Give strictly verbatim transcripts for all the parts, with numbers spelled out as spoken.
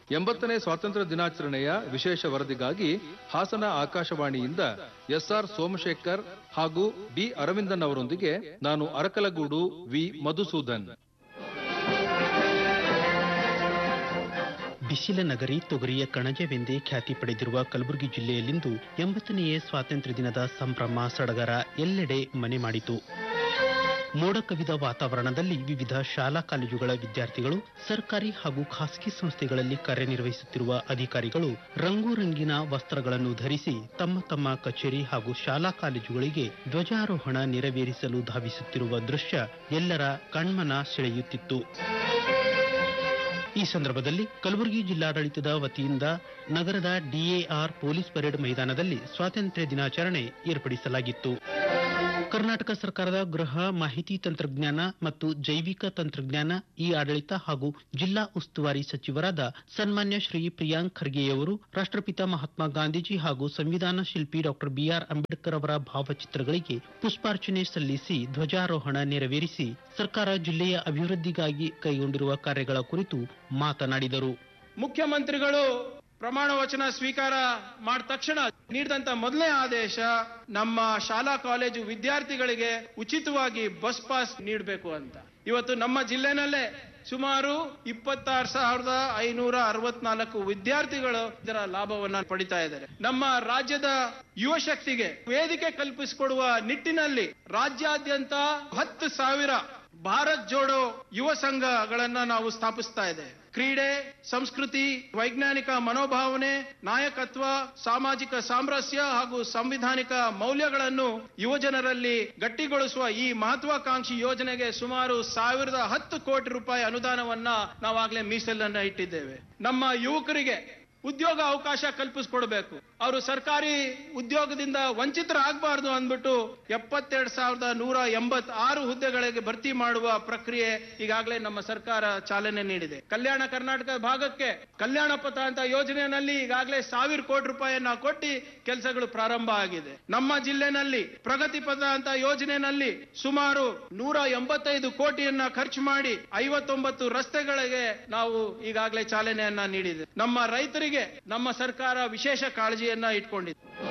ಎಂಬತ್ತನೇ ಸ್ವಾತಂತ್ರ್ಯ ದಿನಾಚರಣೆಯ ವಿಶೇಷ ವರದಿಗಾಗಿ ಹಾಸನ ಆಕಾಶವಾಣಿಯಿಂದ ಎಸ್ಆರ್ ಸೋಮಶೇಖರ್ ಹಾಗೂ ಡಿ ಅರವಿಂದನ್ ಅವರೊಂದಿಗೆ ನಾನು ಅರಕಲಗೂಡು ವಿ ಮಧುಸೂದನ್. ಬಿಸಿಲ ನಗರಿ ತೊಗರಿಯ ಕಣಜವೆಂದೇ ಖ್ಯಾತಿ ಪಡೆದಿರುವ ಕಲಬುರಗಿ ಜಿಲ್ಲೆಯಲ್ಲಿಂದು ಎಂಬತ್ತನೆಯ ಸ್ವಾತಂತ್ರ್ಯ ದಿನದ ಸಂಭ್ರಮ ಸಡಗರ ಎಲ್ಲೆಡೆ ಮನೆ ಮಾಡಿತು. ಮೋಡ ಕವಿದ ವಾತಾವರಣದಲ್ಲಿ ವಿವಿಧ ಶಾಲಾ ಕಾಲೇಜುಗಳ ವಿದ್ಯಾರ್ಥಿಗಳು, ಸರ್ಕಾರಿ ಹಾಗೂ ಖಾಸಗಿ ಸಂಸ್ಥೆಗಳಲ್ಲಿ ಕಾರ್ಯನಿರ್ವಹಿಸುತ್ತಿರುವ ಅಧಿಕಾರಿಗಳು ರಂಗು ರಂಗಿನ ವಸ್ತ್ರಗಳನ್ನು ಧರಿಸಿ ತಮ್ಮ ತಮ್ಮ ಕಚೇರಿ ಹಾಗೂ ಶಾಲಾ ಕಾಲೇಜುಗಳಿಗೆ ಧ್ವಜಾರೋಹಣ ನೆರವೇರಿಸಲು ಧಾವಿಸುತ್ತಿರುವ ದೃಶ್ಯ ಎಲ್ಲರ ಕಣ್ಮನ ಸೆಳೆಯುತ್ತಿತ್ತು. ಈ ಸಂದರ್ಭದಲ್ಲಿ ಕಲಬುರಗಿ ಜಿಲ್ಲಾಡಳಿತದ ವತಿಯಿಂದ ನಗರದ ಡಿಎಆರ್ ಪೊಲೀಸ್ ಪರೇಡ್ ಮೈದಾನದಲ್ಲಿ ಸ್ವಾತಂತ್ರ್ಯ ದಿನಾಚರಣೆ ಏರ್ಪಡಿಸಲಾಗಿತ್ತು. ಕರ್ನಾಟಕ ಸರ್ಕಾರದ ಗೃಹ, ಮಾಹಿತಿ ತಂತ್ರಜ್ಞಾನ ಮತ್ತು ಜೈವಿಕ ತಂತ್ರಜ್ಞಾನ, ಇ ಆಡಳಿತ ಹಾಗೂ ಜಿಲ್ಲಾ ಉಸ್ತುವಾರಿ ಸಚಿವರಾದ ಸನ್ಮಾನ್ಯ ಶ್ರೀ ಪ್ರಿಯಾಂಕ್ ಖರ್ಗೆಯವರು ರಾಷ್ಟ್ರಪಿತ ಮಹಾತ್ಮ ಗಾಂಧೀಜಿ ಹಾಗೂ ಸಂವಿಧಾನ ಶಿಲ್ಪಿ ಡಾಕ್ಟರ್ ಬಿಆರ್ ಅಂಬೇಡ್ಕರ್ ಅವರ ಭಾವಚಿತ್ರಗಳಿಗೆ ಪುಷ್ಪಾರ್ಚನೆ ಸಲ್ಲಿಸಿ ಧ್ವಜಾರೋಹಣ ನೆರವೇರಿಸಿ ಸರ್ಕಾರ ಜಿಲ್ಲೆಯ ಅಭಿವೃದ್ಧಿಗಾಗಿ ಕೈಗೊಂಡಿರುವ ಕಾರ್ಯಗಳ ಕುರಿತು ಮಾತನಾಡಿದರು. ಮುಖ್ಯಮಂತ್ರಿಗಳು ಪ್ರಮಾಣ ವಚನ ಸ್ವೀಕಾರ ಮಾಡಿದ ತಕ್ಷಣ ನೀಡಿದಂತ ಮೊದಲನೇ ಆದೇಶ ನಮ್ಮ ಶಾಲಾ ಕಾಲೇಜು ವಿದ್ಯಾರ್ಥಿಗಳಿಗೆ ಉಚಿತವಾಗಿ ಬಸ್ ಪಾಸ್ ನೀಡಬೇಕು ಅಂತ. ಇವತ್ತು ನಮ್ಮ ಜಿಲ್ಲೆನಲ್ಲೇ ಸುಮಾರು ಇಪ್ಪತ್ತಾರು ಸಾವಿರದ ಐನೂರ ಅರವತ್ನಾಲ್ಕು ವಿದ್ಯಾರ್ಥಿಗಳು ಇದರ ಲಾಭವನ್ನ ಪಡಿತಾ ಇದ್ದಾರೆ. ನಮ್ಮ ರಾಜ್ಯದ ಯುವ ಶಕ್ತಿಗೆ ವೇದಿಕೆ ಕಲ್ಪಿಸಿಕೊಡುವ ನಿಟ್ಟಿನಲ್ಲಿ ರಾಜ್ಯಾದ್ಯಂತ ಹತ್ತು ಸಾವಿರ ಭಾರತ್ ಜೋಡೋ ಯುವ ಸಂಘಗಳನ್ನ ನಾವು ಸ್ಥಾಪಿಸ್ತಾ ಇದ್ದೇವೆ. ಕ್ರೀಡೆ, ಸಂಸ್ಕೃತಿ, ವೈಜ್ಞಾನಿಕ ಮನೋಭಾವನೆ, ನಾಯಕತ್ವ, ಸಾಮಾಜಿಕ ಸಾಮರಸ್ಯ ಹಾಗೂ ಸಂವಿಧಾನಿಕ ಮೌಲ್ಯಗಳನ್ನು ಯುವಜನರಲ್ಲಿ ಗಟ್ಟಿಗೊಳಿಸುವ ಈ ಮಹತ್ವಾಕಾಂಕ್ಷಿ ಯೋಜನೆಗೆ ಸುಮಾರು ಸಾವಿರದ ಹತ್ತು ಕೋಟಿ ರೂಪಾಯಿ ಅನುದಾನವನ್ನ ನಾವಾಗಲೇ ಮೀಸಲನ್ನ ಇಟ್ಟಿದ್ದೇವೆ. ನಮ್ಮ ಯುವಕರಿಗೆ ಉದ್ಯೋಗ ಅವಕಾಶ ಕಲ್ಪಿಸಿಕೊಡ್ಬೇಕು, ಅವರು ಸರ್ಕಾರಿ ಉದ್ಯೋಗದಿಂದ ವಂಚಿತರಾಗಬಾರದು ಅಂದ್ಬಿಟ್ಟು ಎಪ್ಪತ್ತೆರಡು ಸಾವಿರದ ನೂರ ಎಂಬತ್ ಆರು ಹುದ್ದೆಗಳಿಗೆ ಭರ್ತಿ ಮಾಡುವ ಪ್ರಕ್ರಿಯೆ ಈಗಾಗಲೇ ನಮ್ಮ ಸರ್ಕಾರ ಚಾಲನೆ ನೀಡಿದೆ. ಕಲ್ಯಾಣ ಕರ್ನಾಟಕ ಭಾಗಕ್ಕೆ ಕಲ್ಯಾಣ ಪಥ ಅಂತ ಯೋಜನೆಯಲ್ಲಿ ಈಗಾಗಲೇ ಸಾವಿರ ಕೋಟಿ ರೂಪಾಯಿಯನ್ನ ಕೊಟ್ಟು ಕೆಲಸಗಳು ಪ್ರಾರಂಭ ಆಗಿದೆ. ನಮ್ಮ ಜಿಲ್ಲೆನಲ್ಲಿ ಪ್ರಗತಿ ಪಥ ಅಂತ ಯೋಜನೆಯಲ್ಲಿ ಸುಮಾರು ನೂರ ಎಂಬತ್ತೈದು ಕೋಟಿಯನ್ನ ಖರ್ಚು ಮಾಡಿ ಐವತ್ತೊಂಬತ್ತು ರಸ್ತೆಗಳಿಗೆ ನಾವು ಈಗಾಗಲೇ ಚಾಲನೆಯನ್ನ ನೀಡಿದೆ. ನಮ್ಮ ರೈತರಿಗೆ ನಮ್ಮ ಸರ್ಕಾರ ವಿಶೇಷ ಕಾಳಜಿಯನ್ನ ಇಟ್ಕೊಂಡಿದೆ.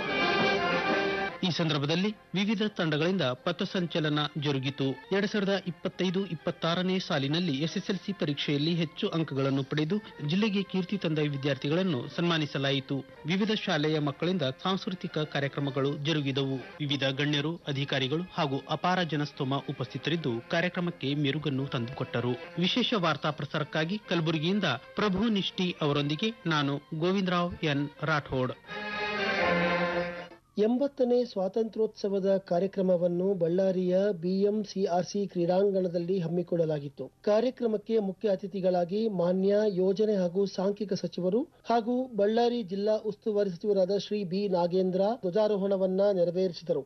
ಈ ಸಂದರ್ಭದಲ್ಲಿ ವಿವಿಧ ತಂಡಗಳಿಂದ ಪಥಸಂಚಲನ ಜರುಗಿತು. ಎರಡ್ ಸಾವಿರದ ಇಪ್ಪತ್ತೈದು ಇಪ್ಪತ್ತಾರನೇ ಸಾಲಿನಲ್ಲಿ ಎಸ್ಎಸ್ಎಲ್ಸಿ ಪರೀಕ್ಷೆಯಲ್ಲಿ ಹೆಚ್ಚು ಅಂಕಗಳನ್ನು ಪಡೆದು ಜಿಲ್ಲೆಗೆ ಕೀರ್ತಿ ತಂದ ವಿದ್ಯಾರ್ಥಿಗಳನ್ನು ಸನ್ಮಾನಿಸಲಾಯಿತು. ವಿವಿಧ ಶಾಲೆಯ ಮಕ್ಕಳಿಂದ ಸಾಂಸ್ಕೃತಿಕ ಕಾರ್ಯಕ್ರಮಗಳು ಜರುಗಿದವು. ವಿವಿಧ ಗಣ್ಯರು, ಅಧಿಕಾರಿಗಳು ಹಾಗೂ ಅಪಾರ ಜನಸ್ತೋಮ ಉಪಸ್ಥಿತರಿದ್ದು ಕಾರ್ಯಕ್ರಮಕ್ಕೆ ಮೆರುಗನ್ನು ತಂದುಕೊಟ್ಟರು. ವಿಶೇಷ ವಾರ್ತಾ ಪ್ರಸಾರಕ್ಕಾಗಿ ಕಲಬುರಗಿಯಿಂದ ಪ್ರಭು ನಿಷ್ಠಿ ಅವರೊಂದಿಗೆ ನಾನು ಗೋವಿಂದರಾವ್ ಎನ್ ರಾಠೋಡ್. ಎಂಬತ್ತನೇ ಸ್ವಾತಂತ್ರ್ಯೋತ್ಸವದ ಕಾರ್ಯಕ್ರಮವನ್ನು ಬಳ್ಳಾರಿಯ ಬಿಎಂಸಿಆರ್ಸಿ ಕ್ರೀಡಾಂಗಣದಲ್ಲಿ ಹಮ್ಮಿಕೊಳ್ಳಲಾಗಿತ್ತು. ಕಾರ್ಯಕ್ರಮಕ್ಕೆ ಮುಖ್ಯ ಅತಿಥಿಗಳಾಗಿ ಮಾನ್ಯ ಯೋಜನೆ ಹಾಗೂ ಸಾಂಖ್ಯಿಕ ಸಚಿವರು ಹಾಗೂ ಬಳ್ಳಾರಿ ಜಿಲ್ಲಾ ಉಸ್ತುವಾರಿ ಸಚಿವರಾದ ಶ್ರೀ ಬಿ ನಾಗೇಂದ್ರ ಧ್ವಜಾರೋಹಣವನ್ನ ನೆರವೇರಿಸಿದರು.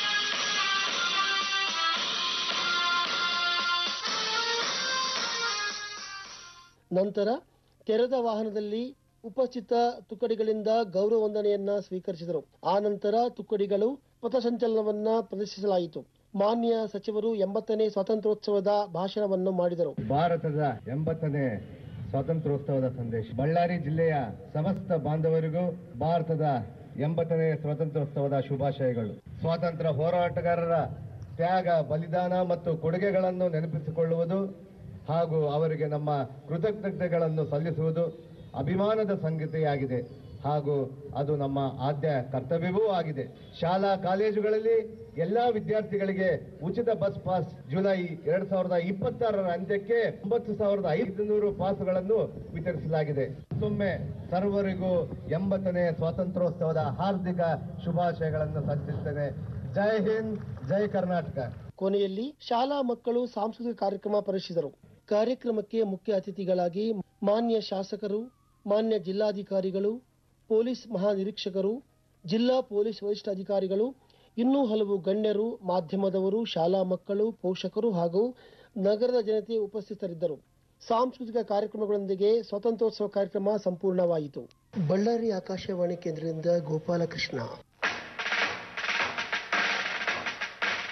ನಂತರ ತೆರೆದ ವಾಹನದಲ್ಲಿ ಉಪಸ್ಥಿತ ತುಕಡಿಗಳಿಂದ ಗೌರವ ವಂದನೆಯನ್ನ ಸ್ವೀಕರಿಸಿದರು. ಆ ನಂತರ ತುಕಡಿಗಳು ಪಥಸಂಚಲನವನ್ನ ಪ್ರದರ್ಶಿಸಲಾಯಿತು. ಮಾನ್ಯ ಸಚಿವರು ಎಂಬತ್ತನೇ ಸ್ವಾತಂತ್ರ್ಯೋತ್ಸವದ ಭಾಷಣವನ್ನು ಮಾಡಿದರು. ಭಾರತದ ಎಂಬತ್ತನೇ ಸ್ವಾತಂತ್ರ್ಯೋತ್ಸವದ ಸಂದೇಶ. ಬಳ್ಳಾರಿ ಜಿಲ್ಲೆಯ ಸಮಸ್ತ ಬಾಂಧವರಿಗೂ ಭಾರತದ ಎಂಬತ್ತನೇ ಸ್ವಾತಂತ್ರ್ಯೋತ್ಸವದ ಶುಭಾಶಯಗಳು. ಸ್ವಾತಂತ್ರ್ಯ ಹೋರಾಟಗಾರರ ತ್ಯಾಗ, ಬಲಿದಾನ ಮತ್ತು ಕೊಡುಗೆಗಳನ್ನು ನೆನಪಿಸಿಕೊಳ್ಳುವುದು ಹಾಗೂ ಅವರಿಗೆ ನಮ್ಮ ಕೃತಜ್ಞತೆಗಳನ್ನು ಸಲ್ಲಿಸುವುದು ಅಭಿಮಾನದ ಸಂಗತಿಯಾಗಿದೆ ಹಾಗೂ ಅದು ನಮ್ಮ ಆದ್ಯ ಕರ್ತವ್ಯವೂ ಆಗಿದೆ. ಶಾಲಾ ಕಾಲೇಜುಗಳಲ್ಲಿ ಎಲ್ಲಾ ವಿದ್ಯಾರ್ಥಿಗಳಿಗೆ ಉಚಿತ ಬಸ್ ಪಾಸ್ ಜುಲೈ ಎರಡ್ ಸಾವಿರದ ಇಪ್ಪತ್ತಾರರ ಅಂತ್ಯಕ್ಕೆ ಒಂಬತ್ತು ಸಾವಿರದ ಐದುನೂರು ಪಾಸ್ಗಳನ್ನು ವಿತರಿಸಲಾಗಿದೆ. ಮತ್ತೊಮ್ಮೆ ಸರ್ವರಿಗೂ ಎಂಬತ್ತನೇ ಸ್ವಾತಂತ್ರ್ಯೋತ್ಸವದ ಹಾರ್ದಿಕ ಶುಭಾಶಯಗಳನ್ನು ಸಲ್ಲಿಸುತ್ತೇನೆ. ಜೈ ಹಿಂದ್, ಜೈ ಕರ್ನಾಟಕ. ಕೊನೆಯಲ್ಲಿ ಶಾಲಾ ಮಕ್ಕಳು ಸಾಂಸ್ಕೃತಿಕ ಕಾರ್ಯಕ್ರಮ ಪರಿಶೀಲಿಸಿದರು. ಕಾರ್ಯಕ್ರಮಕ್ಕೆ ಮುಖ್ಯ ಅತಿಥಿಗಳಾಗಿ ಮಾನ್ಯ ಶಾಸಕರು, ಮಾನ್ಯ ಜಿಲ್ಲಾಧಿಕಾರಿಗಳು, ಪೊಲೀಸ್ ಮಹಾನಿರೀಕ್ಷಕರು, ಜಿಲ್ಲಾ ಪೊಲೀಸ್ ವರಿಷ್ಠಾಧಿಕಾರಿಗಳು, ಇನ್ನೂ ಹಲವು ಗಣ್ಯರು, ಮಾಧ್ಯಮದವರು, ಶಾಲಾ ಮಕ್ಕಳು, ಪೋಷಕರು ಹಾಗೂ ನಗರದ ಜನತೆ ಉಪಸ್ಥಿತರಿದ್ದರು. ಸಾಂಸ್ಕೃತಿಕ ಕಾರ್ಯಕ್ರಮಗಳೊಂದಿಗೆ ಸ್ವಾತಂತ್ರ್ಯೋತ್ಸವ ಕಾರ್ಯಕ್ರಮ ಸಂಪೂರ್ಣವಾಯಿತು. ಬಳ್ಳಾರಿ ಆಕಾಶವಾಣಿ ಕೇಂದ್ರದಿಂದ ಗೋಪಾಲಕೃಷ್ಣ.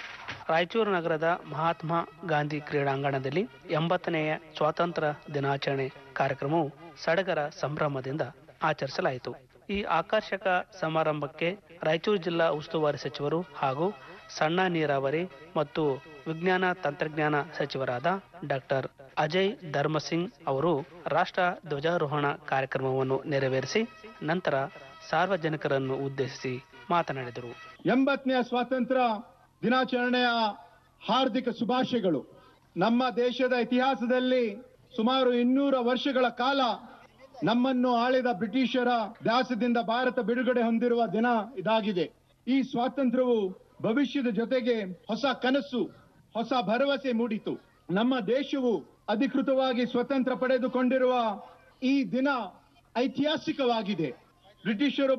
ರಾಯಚೂರು ನಗರದ ಮಹಾತ್ಮ ಗಾಂಧಿ ಕ್ರೀಡಾಂಗಣದಲ್ಲಿ ಎಂಬತ್ತನೆಯ ಸ್ವಾತಂತ್ರ್ಯ ದಿನಾಚರಣೆ ಕಾರ್ಯಕ್ರಮವು ಸಡಗರ ಸಂಭ್ರಮದಿಂದ ಆಚರಿಸಲಾಯಿತು. ಈ ಆಕರ್ಷಕ ಸಮಾರಂಭಕ್ಕೆ ರಾಯಚೂರು ಜಿಲ್ಲಾ ಉಸ್ತುವಾರಿ ಸಚಿವರು ಹಾಗೂ ಸಣ್ಣ ನೀರಾವರಿ ಮತ್ತು ವಿಜ್ಞಾನ ತಂತ್ರಜ್ಞಾನ ಸಚಿವರಾದ ಡಾಕ್ಟರ್ ಅಜಯ್ ಧರ್ಮಸಿಂಗ್ ಅವರು ರಾಷ್ಟ್ರ ಧ್ವಜಾರೋಹಣ ಕಾರ್ಯಕ್ರಮವನ್ನು ನೆರವೇರಿಸಿ ನಂತರ ಸಾರ್ವಜನಿಕರನ್ನು ಉದ್ದೇಶಿಸಿ ಮಾತನಾಡಿದರು. ಎಂಬತ್ತನೆಯ ಸ್ವಾತಂತ್ರ್ಯ ದಿನಾಚರಣೆಯ ಹಾರ್ದಿಕ ಶುಭಾಶಯಗಳು. ನಮ್ಮ ದೇಶದ ಇತಿಹಾಸದಲ್ಲಿ ಸುಮಾರು ಇನ್ನೂರ ವರ್ಷಗಳ ಕಾಲ ನಮ್ಮನ್ನು ಆಳಿದ ಬ್ರಿಟಿಷರ ದಾಸ್ಯದಿಂದ ಭಾರತ ಬಿಡುಗಡೆ ಹೊಂದಿರುವ ದಿನ ಇದಾಗಿದೆ. ಈ ಸ್ವಾತಂತ್ರ್ಯವು ಭವಿಷ್ಯದ ಜೊತೆಗೆ ಹೊಸ ಕನಸು, ಹೊಸ ಭರವಸೆ ಮೂಡಿತು. ನಮ್ಮ ದೇಶವು ಅಧಿಕೃತವಾಗಿ ಸ್ವತಂತ್ರ ಪಡೆದುಕೊಂಡಿರುವ ಈ ದಿನ ಐತಿಹಾಸಿಕವಾಗಿದೆ. ಬ್ರಿಟಿಷರು